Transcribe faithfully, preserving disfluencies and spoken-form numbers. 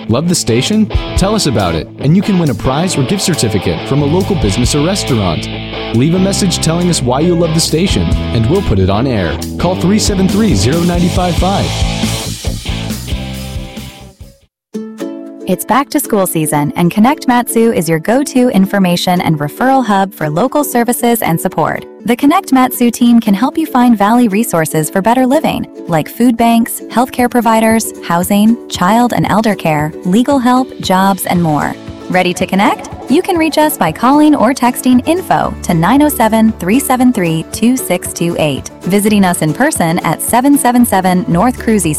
Love the station? Tell us about it, and you can win a prize or gift certificate from a local business or restaurant. Leave a message telling us why you love the station, and we'll put it on air. Call three seven three, zero nine five five. It's back to school season, and Connect Matsu is your go-to information and referral hub for local services and support. The Connect Matsu team can help you find Valley resources for better living, like food banks, healthcare providers, housing, child and elder care, legal help, jobs, and more. Ready to connect? You can reach us by calling or texting info to nine oh seven, three seven three, two six two eight, visiting us in person at seven seven seven North Cruzy